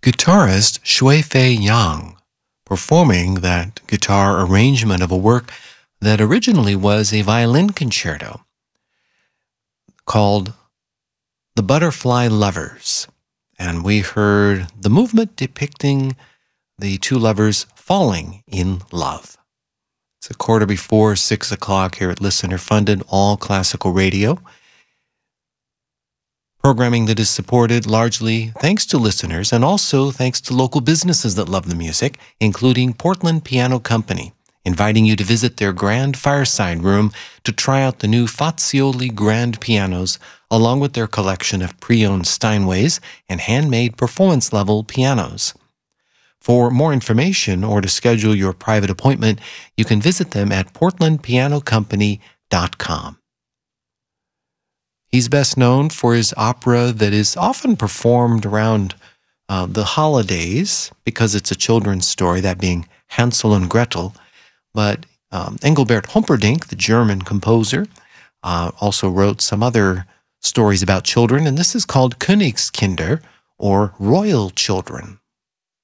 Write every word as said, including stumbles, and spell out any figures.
guitarist Shui-Fei Yang, performing that guitar arrangement of a work that originally was a violin concerto called The Butterfly Lovers. And we heard the movement depicting the two lovers falling in love. It's a quarter before six o'clock here at listener-funded All Classical Radio. Programming that is supported largely thanks to listeners and also thanks to local businesses that love the music, including Portland Piano Company, inviting you to visit their grand fireside room to try out the new Fazioli grand pianos, along with their collection of pre-owned Steinways and handmade performance-level pianos. For more information or to schedule your private appointment, you can visit them at portland piano company dot com. He's best known for his opera that is often performed around uh, the holidays because it's a children's story, that being Hansel and Gretel. But um, Engelbert Humperdinck, the German composer, uh, also wrote some other stories about children, and this is called Königskinder, or Royal Children.